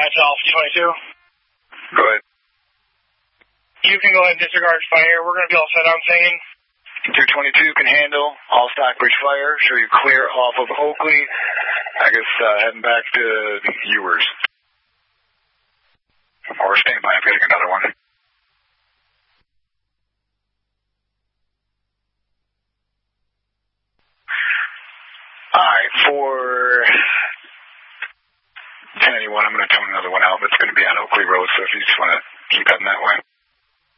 Dispatch Alpha 22. Go ahead. You can go ahead and disregard fire. We're going to be all set on scene. 222 can handle all Stockbridge fire. Show you clear off of Oakley. I guess heading back to Ewers. Or stand by, I'm getting another one. Alright, for 1081, I'm going to tone another one out, but it's going to be on Oakley Road, so if you just want to keep heading that way.